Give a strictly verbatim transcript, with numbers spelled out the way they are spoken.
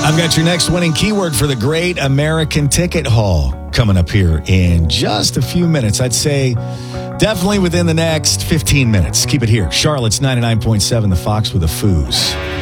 I've got your next winning keyword for the Great American Ticket Haul coming up here in just a few minutes. I'd say definitely within the next fifteen minutes. Keep it here. Charlotte's ninety-nine point seven, The Fox with a Foos.